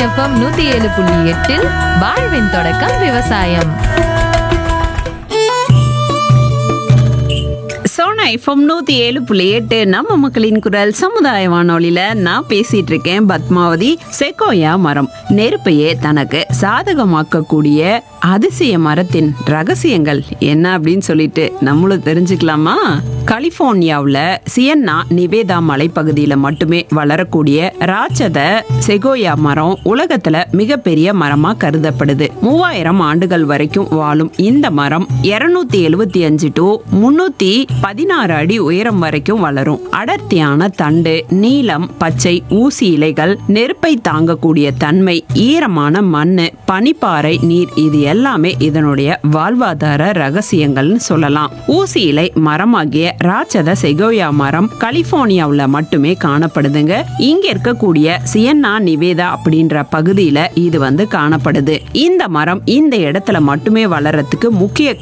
FM 107.8 வாழ்வின் தொடக்கம் விவசாயம். சோனா எஃப்எம் 107.8 நம்ம மக்களின் குரல் சமுதாய வானொலியில நான் பேசிட்டு இருக்கேன் பத்மாவதி. செக்கோயா மரம் நெருப்பையே தனக்கு சாதகமாக்கக்கூடிய அதிசய மரத்தின் ரகசியங்கள் என்ன அப்படின்னு சொல்லிட்டு நம்மளும் தெரிஞ்சுக்கலாமா? கலிபோர்னியாவுல சியன்னா நிவேதா மலைப்பகுதியில மட்டுமே வளரக்கூடிய ராட்சத செகோயா மரம் உலகத்துல மிகப்பெரிய மரமா கருதப்படுது. 3000 ஆண்டுகள் வரைக்கும் வாழும் இந்த மரம் 275 to 316 அடி உயரம் வரைக்கும் வளரும். அடர்த்தியான தண்டு, நீலம், பச்சை ஊசி இலைகள், நெருப்பை தாங்கக்கூடிய தன்மை, ஈரமான மண்ணு, பனிப்பாறை நீர், இது எல்லாமே இதனுடைய வாழ்வாதார ரகசியங்கள்னு சொல்லலாம். ஊசி இலை மரமாகிய ராட்சத செகோயா மரம் கலிபோர்னியாவுல மட்டுமே காணப்படுதுங்க. இங்க இருக்கக்கூடிய சியன்னா நிவேதா அப்படின்ற பகுதியில இது காணப்படுது. இந்த மரம் இந்த இடத்துல மட்டுமே வளர்றதுக்கு முக்கிய